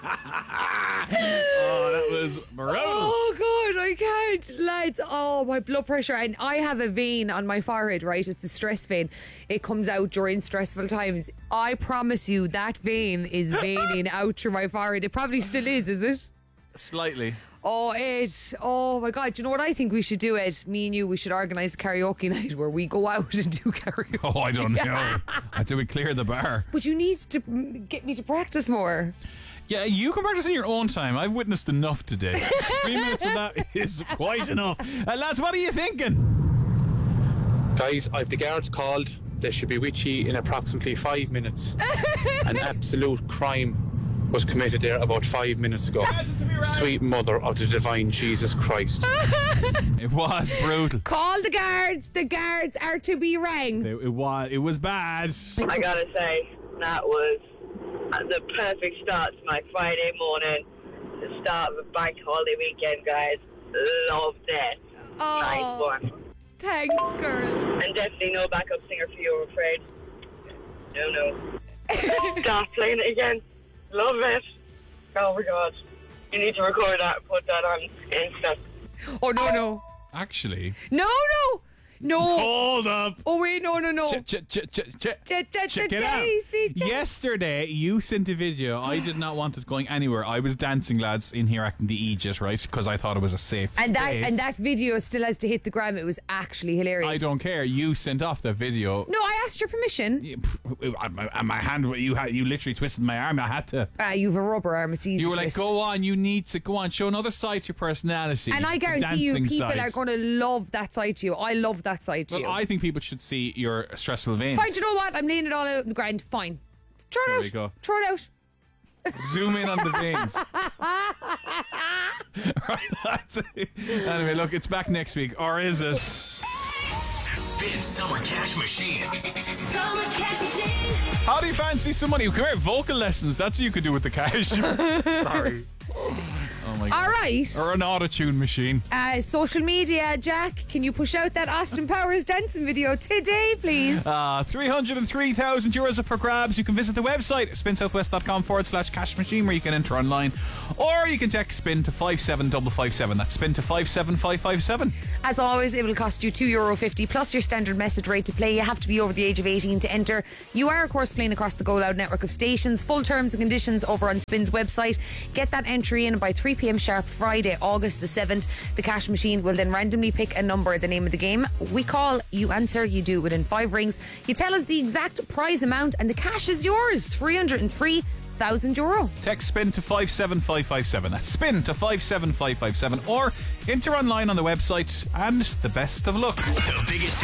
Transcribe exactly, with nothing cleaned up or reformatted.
Oh, that was brutal. Oh God, I can't, lads. Oh, my blood pressure. And I have a vein on my forehead, right? It's a stress vein. It comes out during stressful times. I promise you that vein is veining out through my forehead. It probably still is, is it? Slightly. Oh, it. Oh my God. Do you know what I think we should do, Ed? Me and you, we should organise a karaoke night where we go out and do karaoke. Oh, I don't know. Until we clear the bar. But you need to get me to practice more. Yeah, you can practice in your own time. I've witnessed enough today. Three minutes of that is quite enough. Uh, lads, what are you thinking? Guys, I've the guards called. They should be with you in approximately five minutes. An absolute crime was committed there about five minutes ago. Sweet mother of the divine Jesus Christ. It was brutal. Call the guards. The guards are to be rang. It, it was. It was bad. I gotta say, that was the perfect start to my Friday morning. The start of a bank holiday weekend, guys. Loved it. Oh, Nice one. thanks, girl. And definitely no backup singer for you, I'm afraid. No, no. Stop playing it again. Love it. Oh my God. You need to record that and put that on Insta. Oh, no, no. Actually. No, no. No. Hold up. Oh, wait, no, no, no. Ch- ch- ch- ch- ch- Ch- ch- Check ch- it out. Daisy, ch- Yesterday, you sent a video. I did not want it going anywhere. I was dancing, lads, in here acting the Aegis, right? Because I thought it was a safe And that space. and that video still has to hit the gram. It was actually hilarious. I don't care. You sent off the video. No, I asked your permission. Yeah, pff, uh, my, my hand, you had, you literally twisted my arm. I had to. Ah, you've a rubber arm. It's easy. You were to like, twist. go on. You need to go on. Show another side to your personality. And I the guarantee you, dancing people side. are going to love that side to you. I love that side to Well, you. I think people should see your stressful veins. Fine, do you know what? I'm laying it all out on the ground. Fine. Throw it There out. we go. Throw it out. Zoom in on the veins. Right, that's it. Anyway, look, it's back next week, or is it? Spin Summer Cash Machine. Summer Cash Machine. How do you fancy some money? Come here, vocal lessons. That's what you could do with the cash. Sorry. Oh my God. All right. Or an auto-tune machine. Uh, social media, Jack, can you push out that Austin Powers dancing video today, please? Uh, three hundred three thousand euros up for grabs. You can visit the website, spinsouthwest.com forward slash cash machine, where you can enter online. Or you can text spin to five seven five five seven. That's spin to five seven five five seven. As always, it will cost you two euro fifty plus your standard message rate to play. You have to be over the age of eighteen to enter. You are, of course, playing across the Go Loud network of stations. Full terms and conditions over on Spin's website. Get that entry in by three p.m. sharp Friday, August the seventh. The cash machine will then randomly pick a number, the name of the game. We call, you answer, you do it within five rings. You tell us the exact prize amount and the cash is yours. three hundred three thousand euro. Text spin to five seven five five seven. That's spin to five seven five five seven. Or enter online on the website. And the best of luck. The biggest